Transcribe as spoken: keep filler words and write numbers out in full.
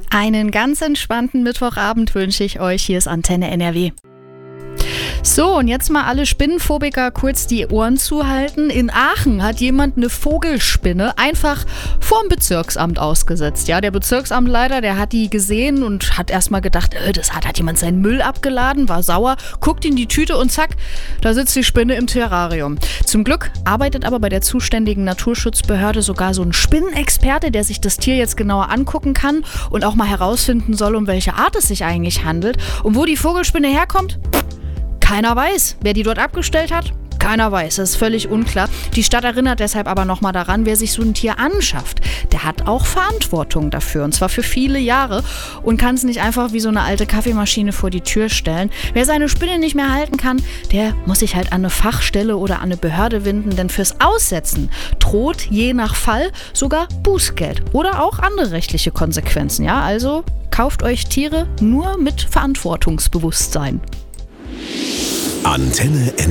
Einen ganz entspannten Mittwochabend wünsche ich euch. Hier ist Antenne N R W. So, und jetzt mal alle Spinnenphobiker kurz die Ohren zuhalten. In Aachen hat jemand eine Vogelspinne einfach vorm Bezirksamt ausgesetzt. Ja, der Bezirksamtleiter, der hat die gesehen und hat erstmal gedacht, äh, das hat, hat jemand seinen Müll abgeladen, war sauer, guckt in die Tüte und zack, da sitzt die Spinne im Terrarium. Zum Glück arbeitet aber bei der zuständigen Naturschutzbehörde sogar so ein Spinnenexperte, der sich das Tier jetzt genauer angucken kann und auch mal herausfinden soll, um welche Art es sich eigentlich handelt. Und wo die Vogelspinne herkommt? Keiner weiß. Wer die dort abgestellt hat? Keiner weiß. Das ist völlig unklar. Die Stadt erinnert deshalb aber nochmal daran, wer sich so ein Tier anschafft, der hat auch Verantwortung dafür. Und zwar für viele Jahre. Und kann es nicht einfach wie so eine alte Kaffeemaschine vor die Tür stellen. Wer seine Spinne nicht mehr halten kann, der muss sich halt an eine Fachstelle oder an eine Behörde wenden. Denn fürs Aussetzen droht je nach Fall sogar Bußgeld oder auch andere rechtliche Konsequenzen. Ja, also kauft euch Tiere nur mit Verantwortungsbewusstsein. Antenne